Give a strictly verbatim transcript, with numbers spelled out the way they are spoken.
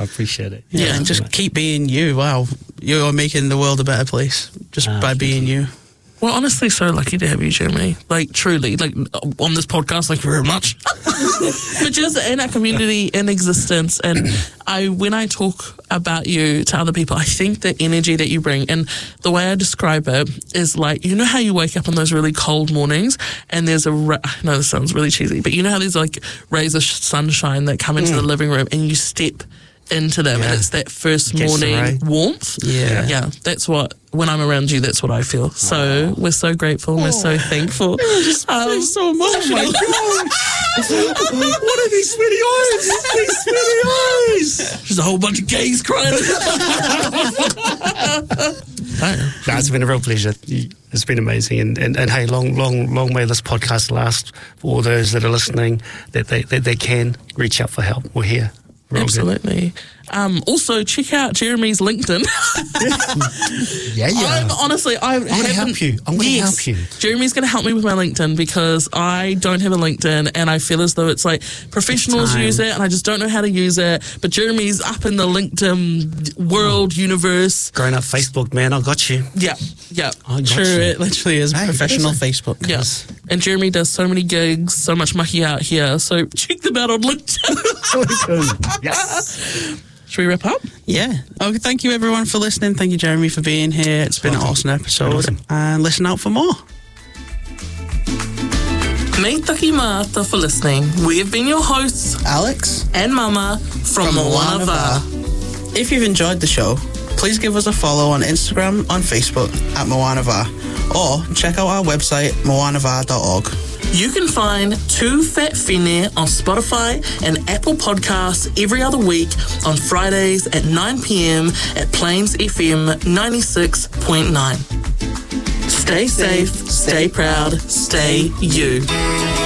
I appreciate it. Yeah, yeah and just keep being you. Wow, you're making the world a better place just ah, by being you. We're honestly so lucky to have you, Jeremy. Like, truly, like, on this podcast, thank you very much. But just in our community, in existence, and I, when I talk about you to other people, I think the energy that you bring, and the way I describe it is like, you know how you wake up on those really cold mornings, and there's a, ra- I know this sounds really cheesy, but you know how there's like rays of sunshine that come into mm. the living room, and you step into them, yeah. and it's that first morning warmth. Yeah. Yeah, that's what, when I'm around you, that's what I feel. So oh. we're so grateful and we're so thankful. Just um, so emotional. Oh my God. What are these sweaty eyes? These sweaty eyes. There's a whole bunch of gays crying. No, it's been a real pleasure. It's been amazing. And, and, and hey, long, long, long may this podcast last for all those that are listening, that they, that they can reach out for help. We're here. Absolutely. Um, also, check out Jeremy's LinkedIn. yeah, yeah. I'm, honestly, I I'm going to help you. I'm going to yes, help you. Jeremy's going to help me with my LinkedIn because I don't have a LinkedIn and I feel as though it's like professionals use it and I just don't know how to use it. But Jeremy's up in the LinkedIn world, oh. universe. Growing up Facebook, man, I got you. Yeah, yeah. I got True, you. It literally is hey, professional Facebook. Yes. Yeah. And Jeremy does so many gigs, so much mucky out here. So check them out on LinkedIn. Yes. Should we wrap up? Yeah. Okay, thank you everyone for listening. Thank you, Jeremy, for being here. It's been awesome. An awesome episode. Awesome. And listen out for more. Me taki mata for listening. We have been your hosts, Alex and Mama from, from Moana Va. If you've enjoyed the show, please give us a follow on Instagram, on Facebook at Moana Va, or check out our website, moana va dot org. You can find Two Fat Whene on Spotify and Apple Podcasts every other week on Fridays at nine p.m. at Plains F M ninety-six point nine. Stay safe, stay proud, stay you.